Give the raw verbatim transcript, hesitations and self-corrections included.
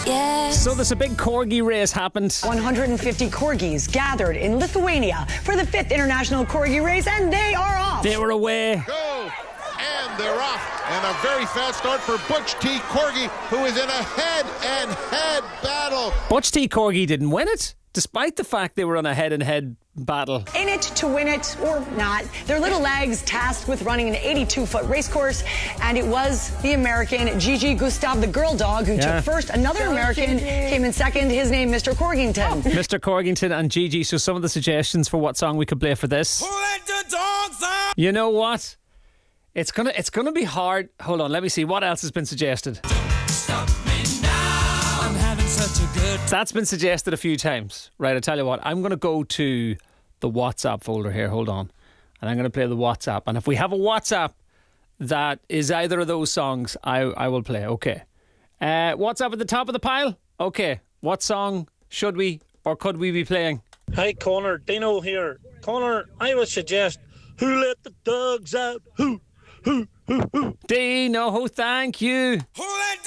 Yes. So there's a big corgi race happened. one hundred fifty corgis gathered in Lithuania for the fifth International Corgi Race, and they are off. They were away. Go! And they're off. And a very fast start for Butch T. Corgi, who is in a head-and-head battle. Butch T. Corgi didn't win it, despite the fact they were on a head-and-head battle. In it to win it, or not. Their little legs tasked with running an eighty-two foot race course, and it was the American Gigi Gustav, the girl dog, who Yeah. took first. Another American came in second. His name, Mister Corgington. Mister Corgington and Gigi. So some of the suggestions for what song we could play for this. Let the dogs out. You know what? It's gonna it's gonna be hard. Hold on, let me see what else has been suggested. Stop me now. I'm having such a good That's been suggested a few times. Right, I tell you what, I'm gonna go to the WhatsApp folder here. Hold on. And I'm gonna play the WhatsApp. And if we have a WhatsApp that is either of those songs, I I will play. Okay. Uh WhatsApp at the top of the pile? Okay. What song should we or could we be playing? Hi, Connor. Dino here. Connor, I would suggest Who Let the Dogs Out? Who? Who? Who? Who? Dino, thank you. Who let